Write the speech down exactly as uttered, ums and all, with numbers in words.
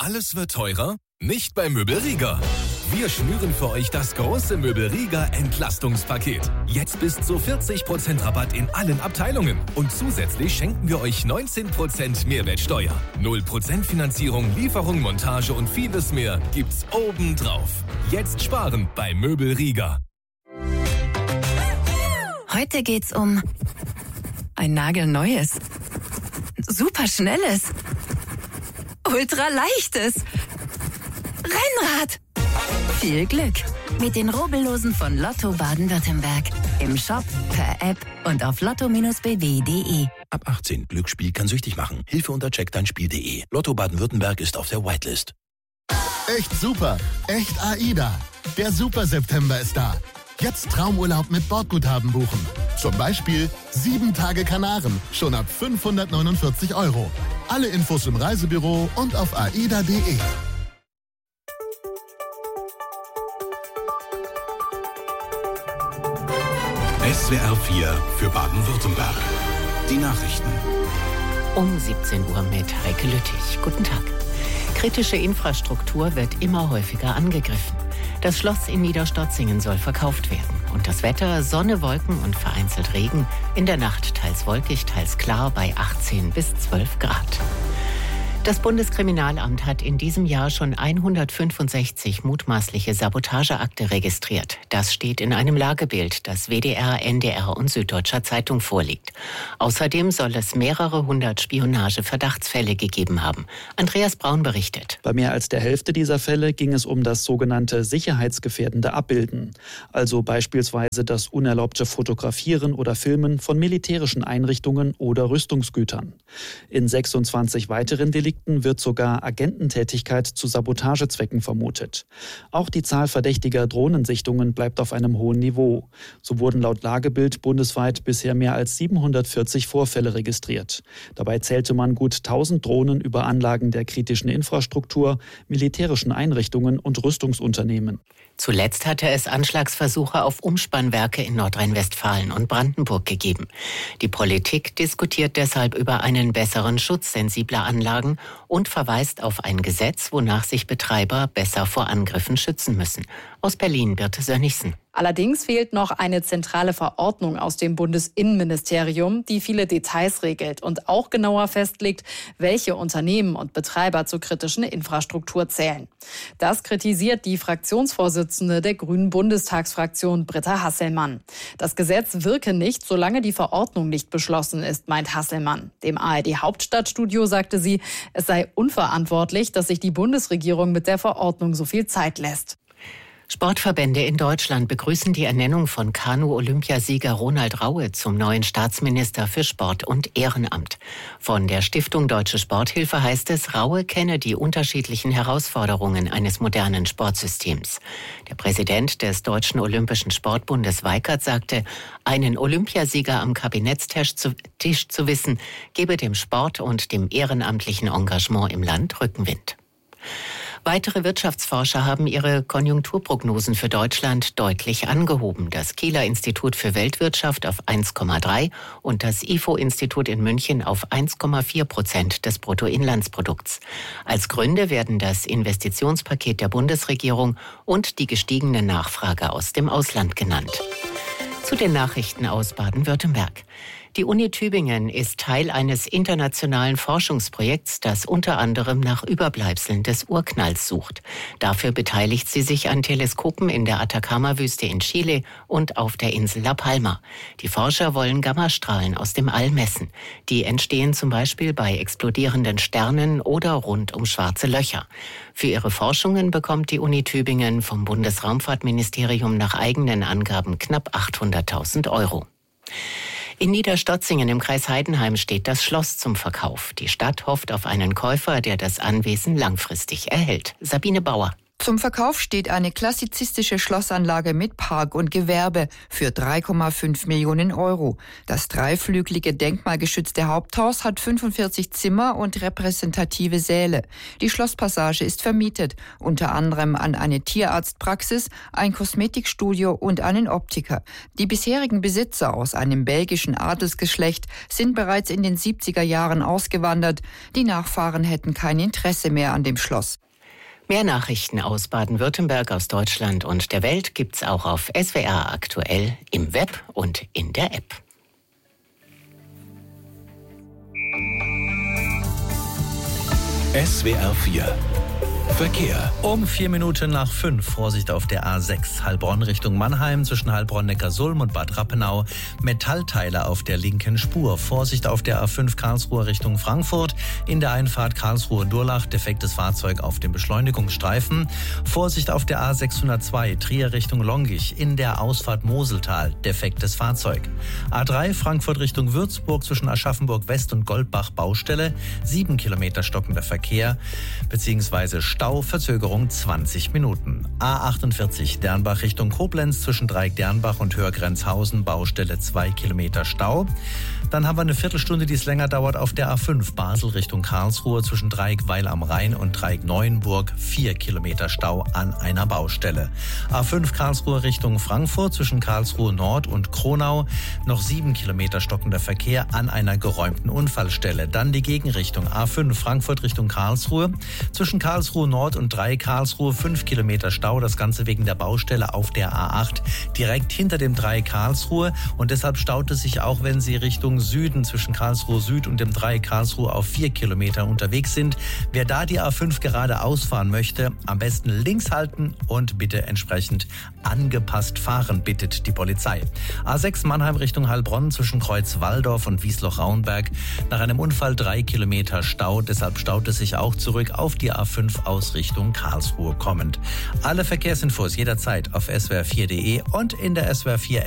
Alles wird teurer? Nicht bei Möbelriga. Wir schnüren für euch das große Möbelriga Entlastungspaket. Jetzt bis zu vierzig Prozent Rabatt in allen Abteilungen. Und zusätzlich schenken wir euch neunzehn Prozent Mehrwertsteuer. null Prozent Finanzierung, Lieferung, Montage und vieles mehr gibt's obendrauf. Jetzt sparen bei Möbelriga. Heute geht's um ein nagelneues, superschnelles, ultraleichtes Rennrad. Viel Glück mit den Rubbellosen von Lotto Baden-Württemberg. Im Shop, per App und auf lotto b w punkt de. Ab achtzehn. Glücksspiel kann süchtig machen. Hilfe unter check dein Spiel punkt de. Lotto Baden-Württemberg ist auf der Whitelist. Echt super. Echt AIDA. Der Super-September ist da. Jetzt Traumurlaub mit Bordguthaben buchen. Zum Beispiel sieben Tage Kanaren. Schon ab fünfhundertneunundvierzig Euro. Alle Infos im Reisebüro und auf aida punkt de. S W R vier für Baden-Württemberg. Die Nachrichten. Um siebzehn Uhr mit Heike Lüttich. Guten Tag. Kritische Infrastruktur wird immer häufiger angegriffen. Das Schloss in Niederstotzingen soll verkauft werden. Und das Wetter, Sonne, Wolken und vereinzelt Regen. In der Nacht teils wolkig, teils klar bei achtzehn bis zwölf Grad. Das Bundeskriminalamt hat in diesem Jahr schon hundertfünfundsechzig mutmaßliche Sabotageakte registriert. Das steht in einem Lagebild, das W D R, N D R und Süddeutscher Zeitung vorliegt. Außerdem soll es mehrere hundert Spionage-Verdachtsfälle gegeben haben. Andreas Braun berichtet. Bei mehr als der Hälfte dieser Fälle ging es um das sogenannte sicherheitsgefährdende Abbilden. Also beispielsweise das unerlaubte Fotografieren oder Filmen von militärischen Einrichtungen oder Rüstungsgütern. In sechsundzwanzig weiteren Delikten wird sogar Agententätigkeit zu Sabotagezwecken vermutet. Auch die Zahl verdächtiger Drohnensichtungen bleibt auf einem hohen Niveau. So wurden laut Lagebild bundesweit bisher mehr als siebenhundertvierzig Vorfälle registriert. Dabei zählte man gut tausend Drohnen über Anlagen der kritischen Infrastruktur, militärischen Einrichtungen und Rüstungsunternehmen. Zuletzt hatte es Anschlagsversuche auf Umspannwerke in Nordrhein-Westfalen und Brandenburg gegeben. Die Politik diskutiert deshalb über einen besseren Schutz sensibler Anlagen und verweist auf ein Gesetz, wonach sich Betreiber besser vor Angriffen schützen müssen. Aus Berlin, Birte Sönnigsen. Allerdings fehlt noch eine zentrale Verordnung aus dem Bundesinnenministerium, die viele Details regelt und auch genauer festlegt, welche Unternehmen und Betreiber zur kritischen Infrastruktur zählen. Das kritisiert die Fraktionsvorsitzende der Grünen Bundestagsfraktion, Britta Hasselmann. Das Gesetz wirke nicht, solange die Verordnung nicht beschlossen ist, meint Hasselmann. Dem A R D-Hauptstadtstudio sagte sie, es sei unverantwortlich, dass sich die Bundesregierung mit der Verordnung so viel Zeit lässt. Sportverbände in Deutschland begrüßen die Ernennung von Kanu-Olympiasieger Ronald Raue zum neuen Staatsminister für Sport und Ehrenamt. Von der Stiftung Deutsche Sporthilfe heißt es, Raue kenne die unterschiedlichen Herausforderungen eines modernen Sportsystems. Der Präsident des Deutschen Olympischen Sportbundes Weikert sagte, einen Olympiasieger am Kabinettstisch zu, Tisch zu wissen, gebe dem Sport und dem ehrenamtlichen Engagement im Land Rückenwind. Weitere Wirtschaftsforscher haben ihre Konjunkturprognosen für Deutschland deutlich angehoben. Das Kieler Institut für Weltwirtschaft auf eins Komma drei und das I F O-Institut in München auf eins Komma vier Prozent des Bruttoinlandsprodukts. Als Gründe werden das Investitionspaket der Bundesregierung und die gestiegene Nachfrage aus dem Ausland genannt. Zu den Nachrichten aus Baden-Württemberg. Die Uni Tübingen ist Teil eines internationalen Forschungsprojekts, das unter anderem nach Überbleibseln des Urknalls sucht. Dafür beteiligt sie sich an Teleskopen in der Atacama-Wüste in Chile und auf der Insel La Palma. Die Forscher wollen Gammastrahlen aus dem All messen. Die entstehen zum Beispiel bei explodierenden Sternen oder rund um schwarze Löcher. Für ihre Forschungen bekommt die Uni Tübingen vom Bundesraumfahrtministerium nach eigenen Angaben knapp achthunderttausend Euro. In Niederstotzingen im Kreis Heidenheim steht das Schloss zum Verkauf. Die Stadt hofft auf einen Käufer, der das Anwesen langfristig erhält. Sabine Bauer. Zum Verkauf steht eine klassizistische Schlossanlage mit Park und Gewerbe für drei Komma fünf Millionen Euro. Das dreiflügelige denkmalgeschützte Haupthaus hat fünfundvierzig Zimmer und repräsentative Säle. Die Schlosspassage ist vermietet, unter anderem an eine Tierarztpraxis, ein Kosmetikstudio und einen Optiker. Die bisherigen Besitzer aus einem belgischen Adelsgeschlecht sind bereits in den siebziger Jahren ausgewandert. Die Nachfahren hätten kein Interesse mehr an dem Schloss. Mehr Nachrichten aus Baden-Württemberg, aus Deutschland und der Welt gibt's auch auf S W R aktuell im Web und in der App. S W R vier Verkehr. Um vier Minuten nach fünf. Vorsicht auf der A sechs. Heilbronn Richtung Mannheim zwischen Heilbronn-Neckarsulm und Bad Rappenau. Metallteile auf der linken Spur. Vorsicht auf der A fünf Karlsruhe Richtung Frankfurt. In der Einfahrt Karlsruhe-Durlach. Defektes Fahrzeug auf dem Beschleunigungsstreifen. Vorsicht auf der A sechshundertzwei. Trier Richtung Longich. In der Ausfahrt Moseltal. Defektes Fahrzeug. A drei Frankfurt Richtung Würzburg zwischen Aschaffenburg West und Goldbach Baustelle. Sieben Kilometer stockender Verkehr. Beziehungsweise Stau, Verzögerung zwanzig Minuten. A achtundvierzig Dernbach Richtung Koblenz zwischen Dreieck-Dernbach und Hörgrenzhausen, Baustelle zwei Kilometer Stau. Dann haben wir eine Viertelstunde, die es länger dauert, auf der A fünf Basel Richtung Karlsruhe zwischen Dreieck-Weil am Rhein und Dreieck-Neuenburg, vier Kilometer Stau an einer Baustelle. A fünf Karlsruhe Richtung Frankfurt zwischen Karlsruhe Nord und Kronau, noch sieben Kilometer stockender Verkehr an einer geräumten Unfallstelle. Dann die Gegenrichtung A fünf Frankfurt Richtung Karlsruhe zwischen Karlsruhe Nord und Dreieck Karlsruhe, fünf Kilometer Stau, das Ganze wegen der Baustelle auf der A acht, direkt hinter dem Dreieck Karlsruhe und deshalb staut es sich auch, wenn Sie Richtung Süden zwischen Karlsruhe Süd und dem Dreieck Karlsruhe auf vier Kilometer unterwegs sind. Wer da die A fünf gerade ausfahren möchte, am besten links halten und bitte entsprechend angepasst fahren, bittet die Polizei. A sechs Mannheim Richtung Heilbronn zwischen Kreuz Walldorf und Wiesloch-Raunberg. Nach einem Unfall drei Kilometer Stau, deshalb staut es sich auch zurück auf die A fünf aus Richtung Karlsruhe kommend. Alle Verkehrsinfos jederzeit auf S W R vier punkt de und in der S W R vier